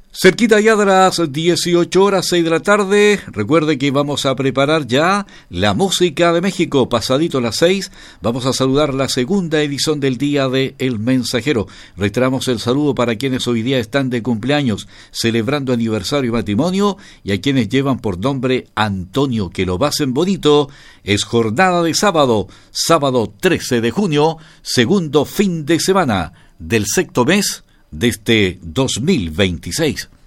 Cerquita ya de las 18 horas, 6 de la tarde, recuerde que vamos a preparar ya la música de México. Pasadito las 6, vamos a saludar la segunda edición del Día de El Mensajero. Reiteramos el saludo para quienes hoy día están de cumpleaños, celebrando aniversario y matrimonio, y a quienes llevan por nombre Antonio, que lo pasen bonito. Es jornada de sábado 13 de junio, segundo fin de semana del sexto mes de este 2026.